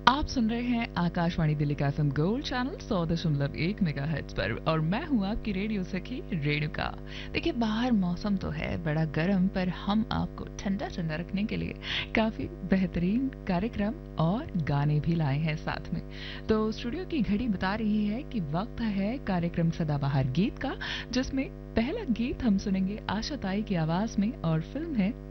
आप सुन रहे हैं आकाशवाणी दिल्ली का एफएम गोल्ड चैनल 100.1 मेगाहर्ट्ज पर और मैं हूं आपकी रेडियो सखी रेणुका। देखिए बाहर मौसम तो है बड़ा गर्म, पर हम आपको ठंडा ठंडा रखने के लिए काफी बेहतरीन कार्यक्रम और गाने भी लाए हैं साथ में। तो स्टूडियो की घड़ी बता रही है कि वक्त है कार्यक्रम सदाबहार गीत का, जिसमें पहला गीत हम सुनेंगे आशा ताई की आवाज में और फिल्म है